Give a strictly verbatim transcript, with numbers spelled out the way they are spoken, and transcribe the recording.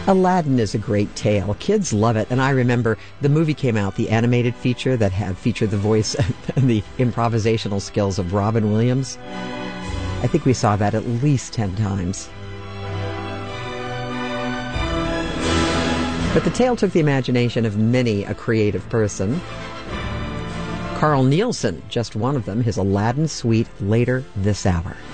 Aladdin is a great tale. Kids love it. And I remember the movie came out, the animated feature that had featured the voice and the improvisational skills of Robin Williams. I think we saw that at least ten times. But the tale took the imagination of many a creative person. Carl Nielsen, just one of them, his Aladdin suite later this hour.